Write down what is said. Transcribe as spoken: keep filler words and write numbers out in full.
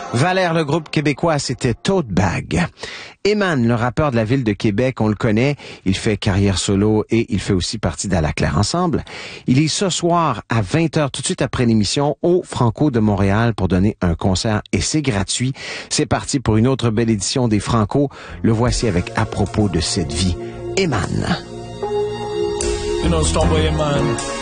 Valère, le groupe québécois, c'était Tote Bag. Eman, le rappeur de la ville de Québec, on le connaît. Il fait carrière solo et il fait aussi partie d'À Claire Ensemble. Il est ce soir à vingt heures, tout de suite après l'émission, au Franco de Montréal pour donner un concert et c'est gratuit. C'est parti pour une autre belle édition des Franco. Le voici avec À propos de cette vie. Eman. You know, Strongboy Eman.